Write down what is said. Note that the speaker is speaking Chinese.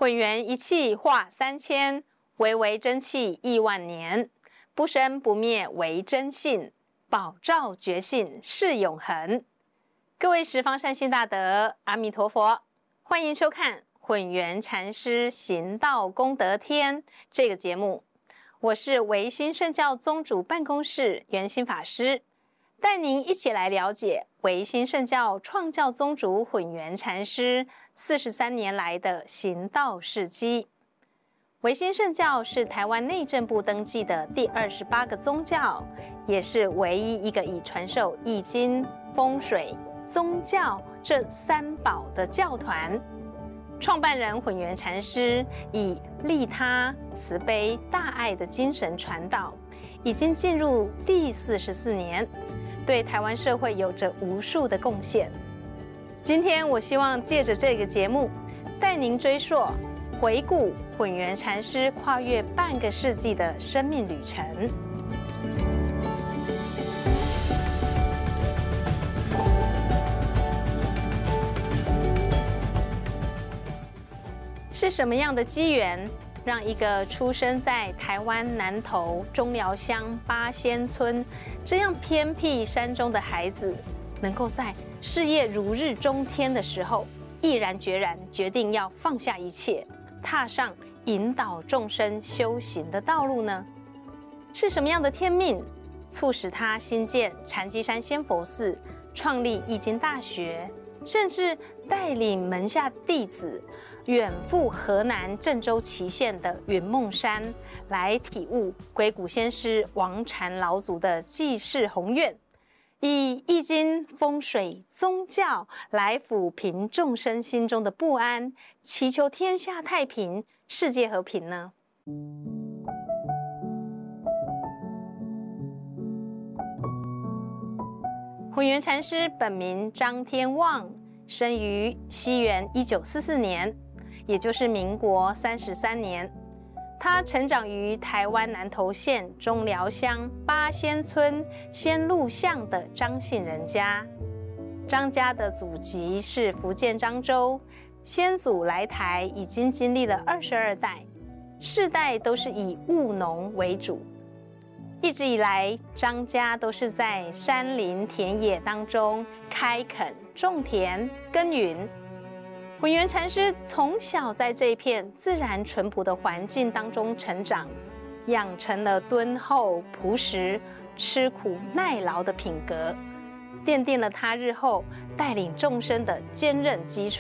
混元一气化3000，微微真气亿万年。不生不灭为真性，宝照觉性是永恒。各位十方善心大德，阿弥陀佛，欢迎收看混元禅师行道功德天这个节目。我是维新圣教宗主办公室圆心法师，带您一起来了解维新圣教创教宗主混元禅师43年来的行道事迹。维新圣教是台湾内政部登记的第28个宗教，也是唯一一个以传授易经、风水、宗教这三宝的教团。创办人混元禅师以利他、慈悲、大爱的精神传导，已经进入第44年，对台湾社会有着无数的贡献。今天我希望借着这个节目，带您追溯回顾混元禅师跨越半个世纪的生命旅程。是什么样的机缘，让一个出生在台湾南投中寮乡八仙村这样偏僻山中的孩子，能够在事业如日中天的时候，毅然决然决定要放下一切，踏上引导众生修行的道路呢？是什么样的天命，促使他兴建禅机山仙佛寺，创立易经大学，甚至带领门下弟子远赴河南郑州祁县的云梦山，来体悟鬼谷先师王禅老祖的济世宏愿，以易经、风水、宗教来抚平众生心中的不安，祈求天下太平、世界和平呢？混元禅师本名张天旺，生于西元1944年，也就是民国33年。他成长于台湾南投县中寮乡八仙村仙鹿巷的张姓人家。张家的祖籍是福建漳州，先祖来台已经经历了22代，世代都是以务农为主。一直以来，张家都是在山林田野当中开垦、种田、耕耘。混元禅师从小在这一片自然淳朴的环境当中成长，养成了敦厚朴实、吃苦耐劳的品格，奠定了他日后带领众生的坚韧基础。